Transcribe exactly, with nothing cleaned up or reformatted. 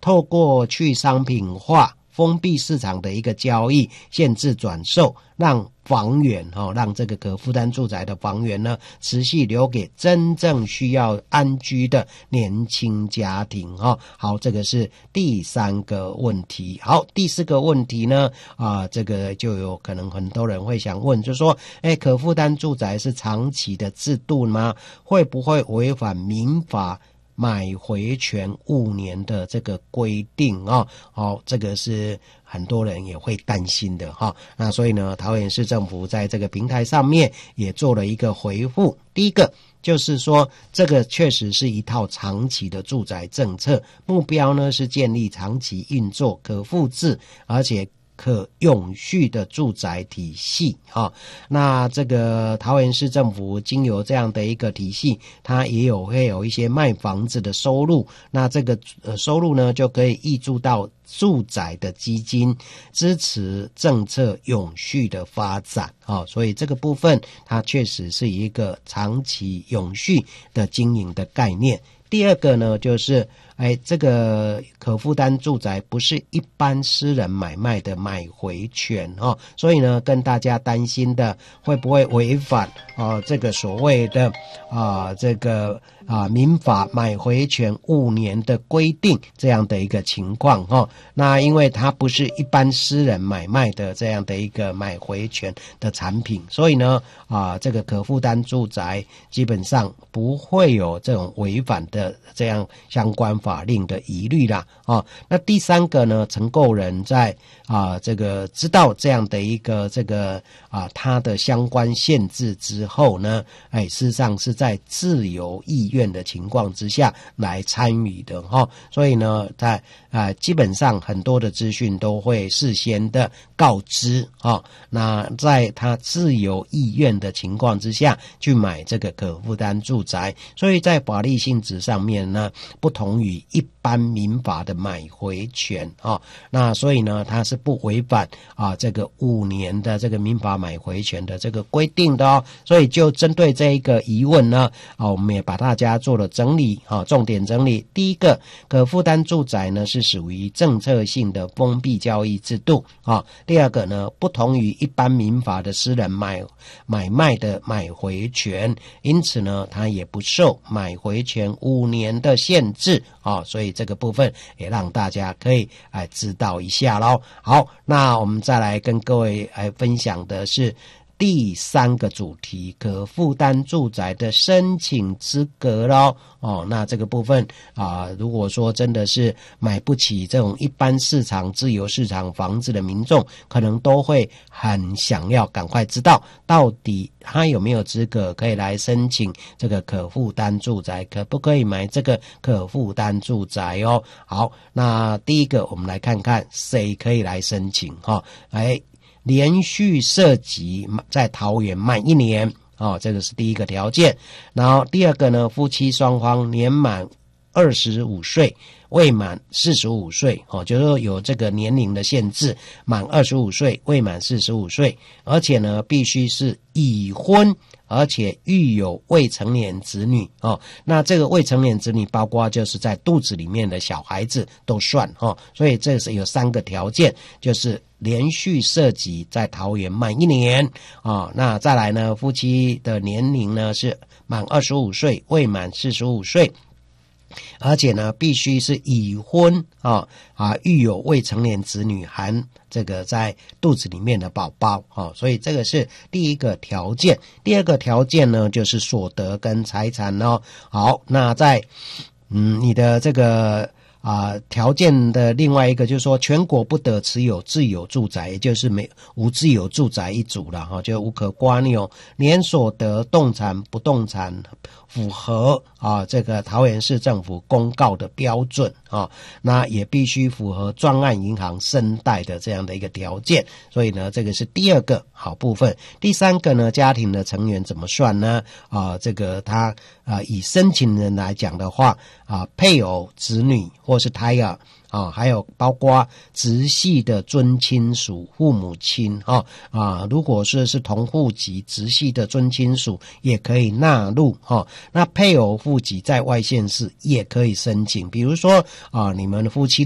透过去商品化封闭市场的一个交易，限制转售，让房源、哦、让这个可负担住宅的房源呢持续留给真正需要安居的年轻家庭、哦、好，这个是第三个问题。好，第四个问题呢啊，这个就有可能很多人会想问，就是说诶可负担住宅是长期的制度吗？会不会违反民法买回权五年的这个规定啊？哦，这个是很多人也会担心的哈。那所以呢，桃园市政府在这个平台上面也做了一个回复。第一个就是说，这个确实是一套长期的住宅政策，目标呢是建立长期运作、可复制，而且可永续的住宅体系啊。那这个桃园市政府经由这样的一个体系，它也有会有一些卖房子的收入，那这个呃收入呢就可以挹注到住宅的基金，支持政策永续的发展啊。所以这个部分它确实是一个长期永续的经营的概念。第二个呢，就是哎，这个可负担住宅不是一般私人买卖的买回权哦，所以呢，跟大家担心的会不会违反啊这个所谓的啊这个啊民法买回权五年的规定这样的一个情况哦。那因为它不是一般私人买卖的这样的一个买回权的产品，所以呢啊这个可负担住宅基本上不会有这种违反的这样相关法令的疑虑啦啊。那第三个呢，承购人在啊这个知道这样的一个这个啊它的相关限制之后呢，哎事实上是在自由意愿的情况之下来参与的哈、哦。所以呢，在啊基本上很多的资讯都会事先的告知啊、哦。那在他自由意愿的情况之下去买这个可负担住宅，所以在法律性质上面呢，不同于一般民法的买回权啊、哦。那所以呢，它是不违反啊这个五年的这个民法买回权的这个规定的哦。所以就针对这一个疑问呢，啊我们也把大家做了整理啊，重点整理。第一个，可负担住宅呢是属于政策性的封闭交易制度啊。第二个呢，不同于一般民法的私人买买卖的买回权，因此呢，它也不受买回权五年的限制啊。所以这个部分也让大家可以哎知道一下咯。好，那我们再来跟各位来分享的是第三个主题，可负担住宅的申请资格咯。哦，那这个部分啊，如果说真的是买不起这种一般市场自由市场房子的民众，可能都会很想要赶快知道到底他有没有资格可以来申请这个可负担住宅，可不可以买这个可负担住宅哦。好，那第一个我们来看看谁可以来申请哈、哦。哎连续涉及在桃园满一年哦，这个是第一个条件。然后第二个呢，夫妻双方年满二十五岁，未满四十五岁哦，就是说有这个年龄的限制，满二十五岁，未满四十五岁，而且呢必须是已婚，而且育有未成年子女哦。那这个未成年子女包括就是在肚子里面的小孩子都算哦。所以这是有三个条件，就是连续涉及在桃园满一年啊、哦，那再来呢，夫妻的年龄呢是满二十五岁，未满四十五岁，而且呢必须是已婚啊啊育有未成年子女，含这个在肚子里面的宝宝啊，所以这个是第一个条件。第二个条件呢就是所得跟财产哦。好，那在嗯你的这个啊、呃，条件的另外一个就是说，全国不得持有自有住宅，也就是没无自有住宅一族了哈，就无可刮拗。年所得动产不动产符合啊这个桃园市政府公告的标准啊，那也必须符合专案银行申贷的这样的一个条件。所以呢，这个是第二个好部分。第三个呢，家庭的成员怎么算呢？啊，这个他啊以申请人来讲的话啊，配偶、子女或是胎儿啊，还有包括直系的尊亲属、父母亲啊啊，如果是是同户籍直系的尊亲属也可以纳入哈、啊。那配偶户籍在外县市也可以申请，比如说啊，你们夫妻